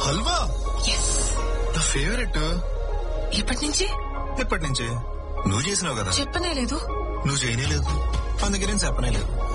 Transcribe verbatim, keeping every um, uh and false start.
హల్వా నా ఫేవరెట్. ఎప్పటి నుంచి? ఎప్పటి నుంచి? నువ్వు చేసినావు కదా. చెప్పనే లేదు. నువ్వు చేయనే లేదు, అందుకే నేను చెప్పనే లేదు.